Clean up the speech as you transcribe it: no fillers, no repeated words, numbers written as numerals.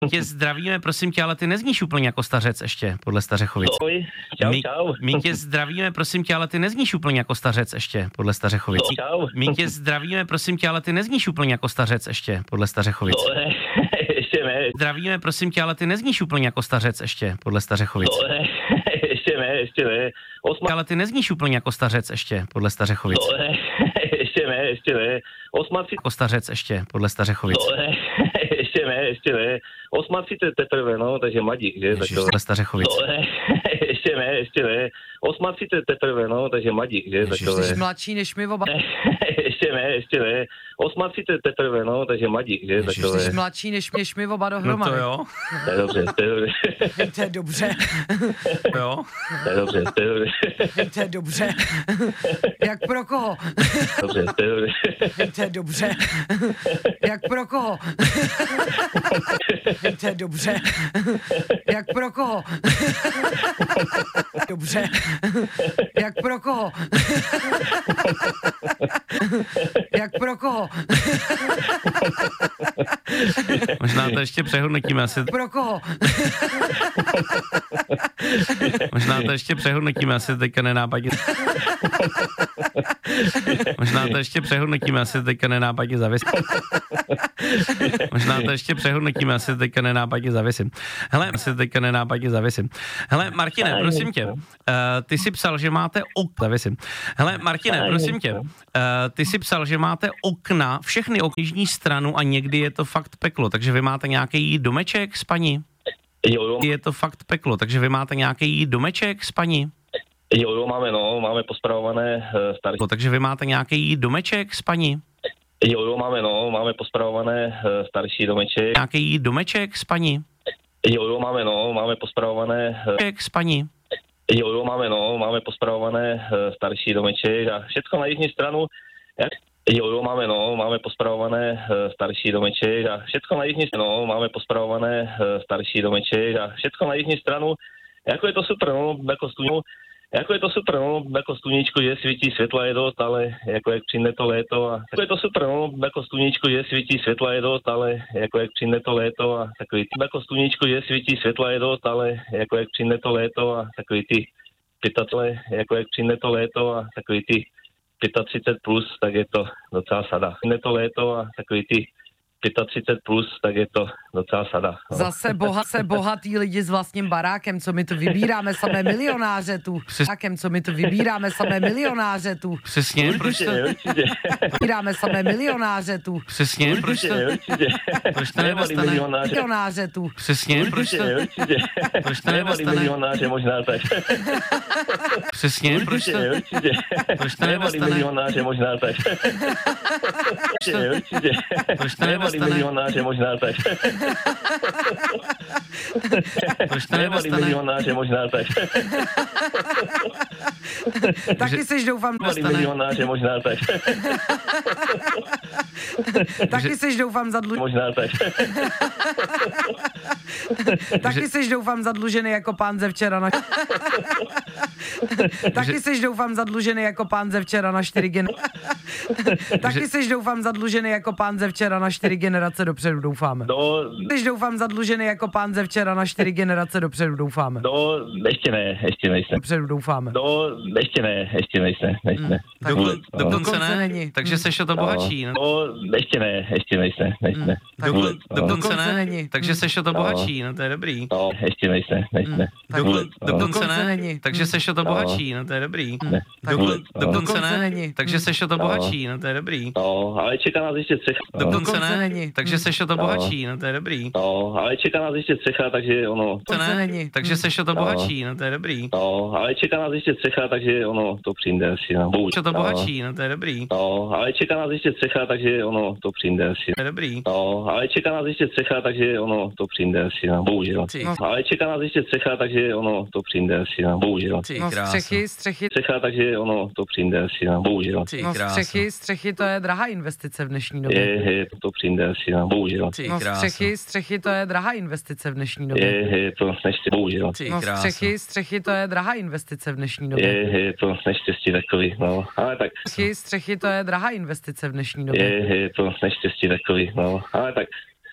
Tě zdravíme, prosím tě, ale ty nezníš úplně jako stařec ještě, podle Stařechovic. Ahoj, čau. My tě zdravíme, prosím tě, ale ty nezníš úplně jako stařec ještě, podle Stařechovic. Čau. My tě zdravíme, prosím tě, ale ty nezníš úplně jako stařec ještě, podle Stařechovic. Ještě ne. Zdravíme, prosím tě, ale ty nezníš úplně jako stařec ještě, podle Stařechovic. Ještě ne. Ale ty nezníš úplně jako stařec ještě, podle Stařechovic. Ještě ne. 38. Jako stařec ještě, podle Stařechovic. Ještě ne. 38 teprve, no, takže mladík, že? Ježiš, podle Stařechovic. Ještě ne. 38 teprve, no, takže mladík, že? Jsi mladší než my oba. Ještě ne. 38 teprve, no, takže mladík, že? Jsi mladší než my oba dohromady. No to jo. To je dobře. To je dobře. Jo. To je dobře. To je dobře. Jak pro koho? Dobře. To je dobře. Jak pro koho? To je dobře. Jak pro koho? Dobře. Jak pro koho? Jak pro koho? Možná to ještě přehodnotíme asi. Pro koho? Možná to ještě přehodnotíme asi teďka nenápadně. Možná to ještě přehodnotíme asi teďka nenápadně zavěsím. Možná to ještě přehodnotíme asi teďka nenápadně zavěsím. Hele, Martine, prosím tě, ty si psal, že máte zavěsím. Hele, Martine, prosím tě, ty si psal, že máte okna, všechny oknižní stranu a někdy je to fakt peklo, takže vy máte nějaký domeček s paní? Jo. Je to fakt peklo, takže vy máte nějaký domeček s paní? Jo, máme pospravované starší. Takže vy máte nějaký domeček s paní? Jo, máme pospravované starší domeček. Nějaký domeček s paní? Jo, máme pospravované s paní? Jo, máme pospravované starší domeček a všechno na jižní stranu. Jo, máme pospravované starší domeček a všechno na jižní stranu. Máme pospravované starší domeček a všechno na jižní stranu. Jako je to super, no, jako je to super, no, jako sluníčko je, svítí, světla je dost, ale jako jak přijde to léto a jako je to super, no, jako sluníčko je, svítí, světla je dost, ale jako jak přijde to léto a takový jako sluníčko je, svítí, světla je dost, ale jako jak přijde to léto a takový ty 35, jako jak přijde to léto a takový ty 35 plus, tak je to docela sada. Přijde to léto a takový ty 35 plus, tak je to docela sada. No. Zase bohatý lidi s vlastním barákem, co my tu vybíráme samé milionáře tu. Přesně, proč to... Vybíráme samé milionáře tu. Přesně, proč to... Proč to nedostane? Milionáře tu. Přesně, proč to... Proč to nedostane? Milionáře možná tak. Přesně, proč to... Proč to nedostane? Milionáře možná tak. Proč to nedostane? Milionáře možná tak. Proč to nedostane? Milionáře možná tak. Taky seš doufám Milionáře možná tak. Taky seš doufám Možná tak. Taky seš doufám zadlužený jako pán ze včera na... Taky seš doufám zadlužený jako pán ze včera na 4 generace. Taky seš doufám zadlužený jako pán ze včera na 4 generace dopředu, doufáme. Seš doufám zadlužený jako pán ze včera na 4 generace dopředu, doufáme. Ještě nejsem. Dopředu, doufáme. Ještě nejsem. Dokonce není. Takže seš o to bohatší. Ještě nejsem. Dokonce není. Takže seš o to bohatší, no to je dobrý. Ještě nejsem. Dokonce není. Takže seš o to bohatší, no to je dobrý. Dokonce není. Takže seš o to bohatší, no to je dobrý. Ale čeká nás ještě střecha. Dokonce není. Takže seš o to bohatší, no to je dobrý. Ale čeká nás ještě střecha, takže ono... není. Takže seš o to bohatší, no to je dobrý. Ale čeká nás ještě střecha, takže ono to přijde asi. Seš o to bohatší, no to je dobrý. Ale čeká nás ještě střecha, takže ono to přijde asi. To je dobrý. Ale čeká nás ještě střecha, takže ono to přijde asi. Bohužel. Ale čeká nás ještě střecha, takže ono to přijde asi. Bohužel. Střechy. Střecha, takže ono to přijde asi. Bohužel. Střechy to je drahá investice v dnešní době. Je to přijde asi. Bohužel. Střechy to je drahá investice v dnešní době. Je to neštěstí. Bohužel. Střechy to je drahá investice v dnešní době. Je to neštěstí takový, no. Ale tak. Střechy to je drahá investice v dnešní době. Je to neštěstí takový, no. Ale tak.